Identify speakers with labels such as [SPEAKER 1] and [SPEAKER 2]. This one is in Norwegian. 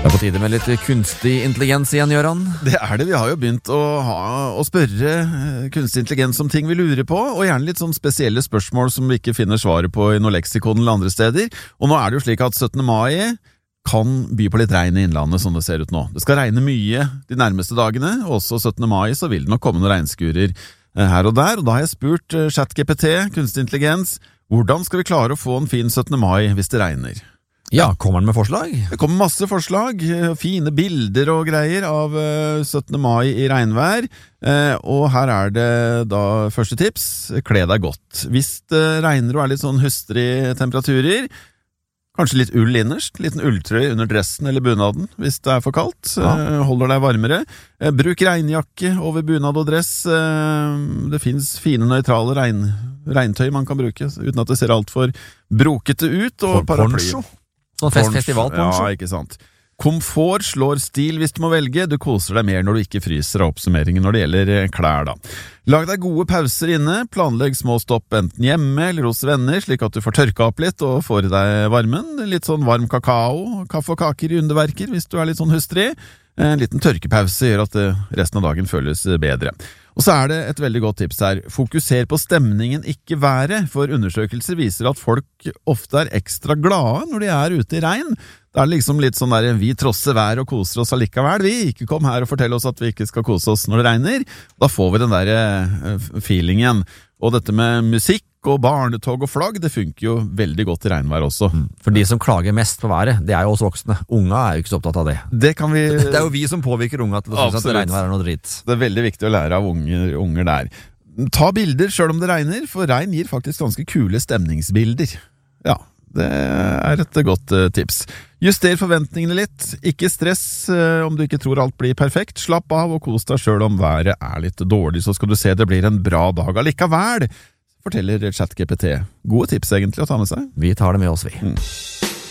[SPEAKER 1] Det på tide med litt kunstig intelligens igjen, Jøran.
[SPEAKER 2] Det det, vi har jo begynt å spørre kunstig intelligens om ting vi lurer på, og gjerne litt sånn spesielle spørsmål som vi ikke finner svaret på i noe leksikon eller andre steder. Og nå det jo slik at 17. mai kan by på litt regn i innlandet, som det ser ut nå. Det skal regne mye de nærmeste dagene, og også 17. mai så vil det nok komme noen regnskurer her og der, og da har jeg spurt ChatGPT, kunstig intelligens, hvordan skal vi klare å få en fin 17. mai hvis det regner?
[SPEAKER 1] Ja, kommer den med forslag?
[SPEAKER 2] Det kommer masse forslag, fine bilder og greier av 17. mai i regnvær, og her det da første tips, kle deg godt. Hvis det regner og litt sånn hustrige temperaturer, kanskje litt ull innerst, liten ulltrøy under dressen eller bunaden, hvis det for kaldt, holder deg varmere. Bruk regnjakke over bunad og dress, det finnes fine nøytrale regntøy man kan bruke, uten at det ser alt for brokete ut, og paraply.
[SPEAKER 1] Sånn festivalponcho.
[SPEAKER 2] Ja, ikke sant. Komfort slår stil hvis du må velge. Du koser deg mer når du ikke fryser av oppsummeringen når det gjelder klær da. Lag deg gode pauser inne. Planlegg små stopp enten hjemme eller hos venner, slik at du får tørka opp litt og får i deg varmen. Litt sånn varm kakao, kaffe og kaker i underverker hvis du litt sånn hustrig. En liten tørkepause gjør at resten av dagen føles bedre. Og så det et veldig godt tips her. Fokuser på stemningen, ikke været, for undersøkelser viser at folk ofte ekstra glade når de ute i regn. Det liksom litt sånn der, vi trosser vær og koser oss allikevel, vi. Ikke kom her og fortell oss at vi ikke skal kose oss når det regner. Da får vi den der feelingen. Og dette med musikk og barnetog og flagg, det funker jo veldig godt i regnvær også.
[SPEAKER 1] For de som klager mest på været, det jo oss voksne. Unga jo ikke så opptatt av det.
[SPEAKER 2] Det kan vi...
[SPEAKER 1] Det jo vi som påvirker unga til å synes at regnvær noe dritt.
[SPEAKER 2] Det veldig viktig å lære av unger der. Ta bilder selv om det regner, for regn gir faktisk ganske kule stemningsbilder. Ja, det et godt tips. Juster forventningene litt. Ikke stress om du ikke tror alt blir perfekt. Slapp av og kos deg selv om været litt dårlig, så skal du se det blir en bra dag allikevel. Forteller ChatGPT. Gode tips egentlig å ta med seg.
[SPEAKER 1] Vi tar det med oss, vi.